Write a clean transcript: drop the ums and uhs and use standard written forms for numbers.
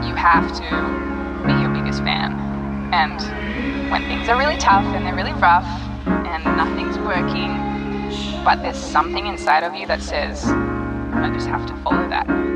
you have to be your biggest fan. And when things are really tough and they're really rough and nothing's working, but there's something inside of you that says, I just have to follow that.